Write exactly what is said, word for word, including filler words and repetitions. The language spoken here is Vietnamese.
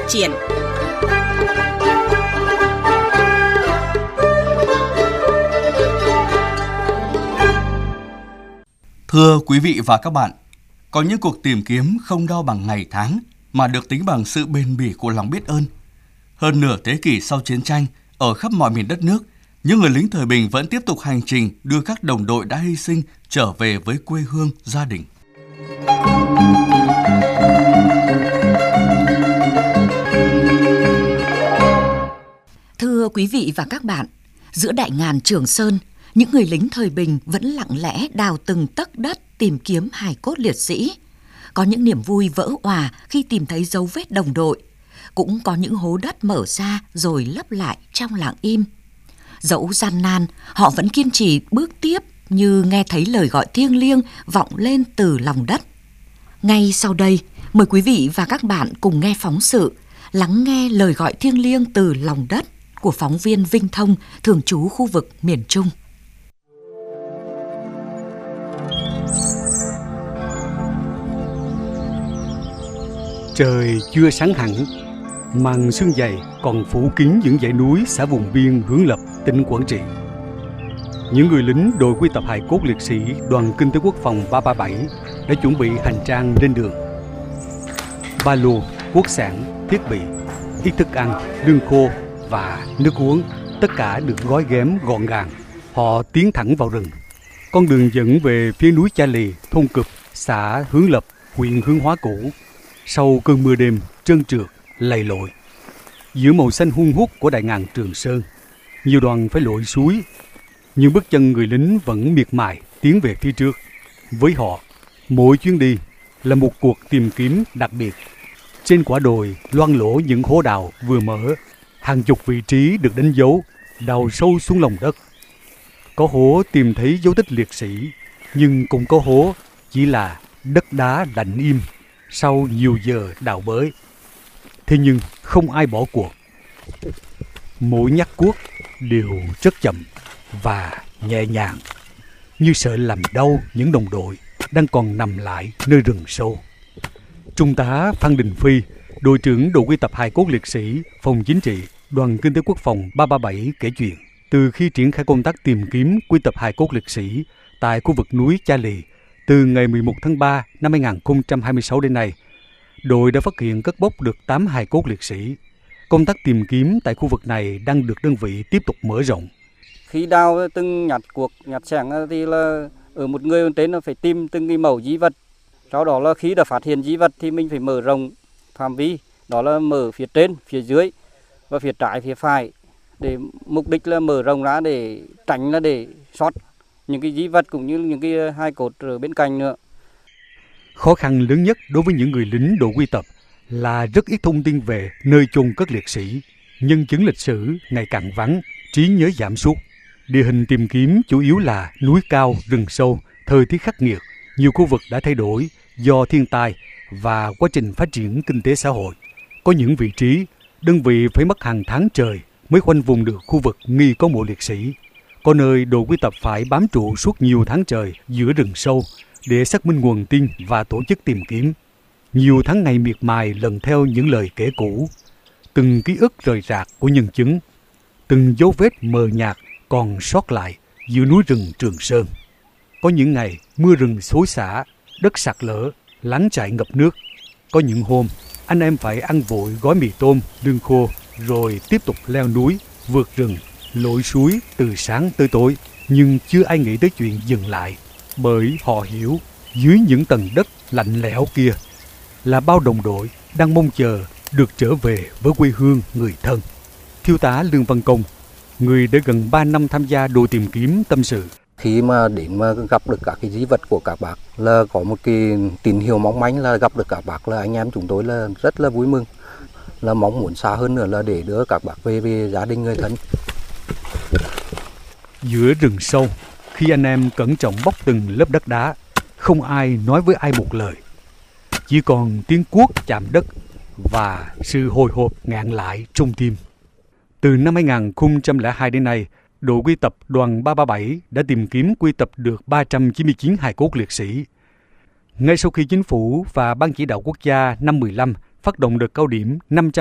triển. Thưa quý vị và các bạn, có những cuộc tìm kiếm không đo bằng ngày tháng mà được tính bằng sự bền bỉ của lòng biết ơn. Hơn nửa thế kỷ sau chiến tranh, ở khắp mọi miền đất nước, những người lính thời bình vẫn tiếp tục hành trình đưa các đồng đội đã hy sinh trở về với quê hương, gia đình. Thưa quý vị và các bạn, giữa đại ngàn Trường Sơn, những người lính thời bình vẫn lặng lẽ đào từng tấc đất tìm kiếm hài cốt liệt sĩ. Có những niềm vui vỡ òa khi tìm thấy dấu vết đồng đội, cũng có những hố đất mở ra rồi lấp lại trong lặng im. Dẫu gian nan, họ vẫn kiên trì bước tiếp như nghe thấy lời gọi thiêng liêng vọng lên từ lòng đất. Ngay sau đây, mời quý vị và các bạn cùng nghe phóng sự Lắng nghe lời gọi thiêng liêng từ lòng đất của phóng viên Vinh Thông, thường trú khu vực miền Trung. Trời chưa sáng hẳn, màn sương dày còn phủ kín những dãy núi xã vùng biên Hướng Lập, tỉnh Quảng Trị. Những người lính đội quy tập hài cốt liệt sĩ Đoàn Kinh tế Quốc phòng ba ba bảy đã chuẩn bị hành trang lên đường. Ba lô, quốc sản, thiết bị, ít thức ăn, lương khô và nước uống, tất cả được gói ghém gọn gàng. Họ tiến thẳng vào rừng. Con đường dẫn về phía núi Cha Lì, thôn Cụp, xã Hướng Lập, huyện Hướng Hóa cũ. Sau cơn mưa đêm trơn trượt, lầy lội, giữa màu xanh hun hút của đại ngàn Trường Sơn, nhiều đoàn phải lội suối, nhưng bước chân người lính vẫn miệt mài tiến về phía trước. Với họ, mỗi chuyến đi là một cuộc tìm kiếm đặc biệt. Trên quả đồi loang lổ những hố đào vừa mở, hàng chục vị trí được đánh dấu, đào sâu xuống lòng đất. Có hố tìm thấy dấu tích liệt sĩ, nhưng cũng có hố chỉ là đất đá lạnh im sau nhiều giờ đào bới. Thế nhưng không ai bỏ cuộc. Mỗi nhát cuốc đều rất chậm và nhẹ nhàng, như sợ làm đau những đồng đội đang còn nằm lại nơi rừng sâu. Trung tá Phan Đình Phi, đội trưởng đội quy tập hài cốt liệt sĩ Phòng Chính trị Đoàn Kinh tế Quốc phòng ba ba bảy kể chuyện, từ khi triển khai công tác tìm kiếm quy tập hài cốt liệt sĩ tại khu vực núi Cha Lì từ ngày mười một tháng ba năm hai nghìn không trăm hai mươi sáu đến nay, đội đã phát hiện cất bốc được tám hài cốt liệt sĩ. Công tác tìm kiếm tại khu vực này đang được đơn vị tiếp tục mở rộng. Khi đào từng nhặt cuộc, nhặt sẻng thì là ở một người trên là phải tìm từng cái mẩu di vật. Sau đó là khi đã phát hiện di vật thì mình phải mở rộng phạm vi, đó là mở phía trên, phía dưới và phía trái, phía phải, để mục đích là mở rộng ra để tránh là để sót những cái di vật cũng như những cái hài cốt ở bên cạnh nữa. Khó khăn lớn nhất đối với những người lính đội quy tập là rất ít thông tin về nơi chôn cất liệt sĩ. Nhân chứng lịch sử ngày càng vắng, trí nhớ giảm sút. Địa hình tìm kiếm chủ yếu là núi cao, rừng sâu, thời tiết khắc nghiệt. Nhiều khu vực đã thay đổi do thiên tai và quá trình phát triển kinh tế xã hội. Có những vị trí, đơn vị phải mất hàng tháng trời mới khoanh vùng được khu vực nghi có mộ liệt sĩ. Có nơi đội quy tập phải bám trụ suốt nhiều tháng trời giữa rừng sâu để xác minh nguồn tin và tổ chức tìm kiếm. Nhiều tháng ngày miệt mài lần theo những lời kể cũ, từng ký ức rời rạc của nhân chứng, từng dấu vết mờ nhạt còn sót lại giữa núi rừng Trường Sơn. Có những ngày mưa rừng xối xả, đất sạt lở, láng chại ngập nước. Có những hôm anh em phải ăn vội gói mì tôm, lương khô rồi tiếp tục leo núi, vượt rừng, lội suối từ sáng tới tối. Nhưng chưa ai nghĩ tới chuyện dừng lại, bởi họ hiểu dưới những tầng đất lạnh lẽo kia là bao đồng đội đang mong chờ được trở về với quê hương người thân. Thiếu tá Lương Văn Công, người đã gần ba năm tham gia đội tìm kiếm, tâm sự. Khi mà đến mà gặp được các cái di vật của các bác là có một cái tín hiệu mong manh là gặp được các bác, là anh em chúng tôi là rất là vui mừng, là mong muốn xa hơn nữa là để đưa các bác về về gia đình người thân. Giữa rừng sâu, khi anh em cẩn trọng bóc từng lớp đất đá, không ai nói với ai một lời. Chỉ còn tiếng cuốc chạm đất và sự hồi hộp ngạn lại trong tim. Từ năm hai nghìn không trăm lẻ hai đến nay, đội quy tập đoàn ba ba bảy đã tìm kiếm quy tập được ba trăm chín mươi chín hài cốt liệt sĩ. Ngay sau khi chính phủ và Ban chỉ đạo quốc gia năm mười lăm phát động đợt cao điểm năm trăm